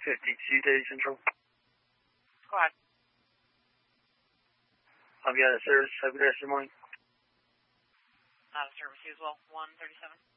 Daily Central. Go ahead. I've got a service. Have a good rest of the morning. Out of service as well. 137.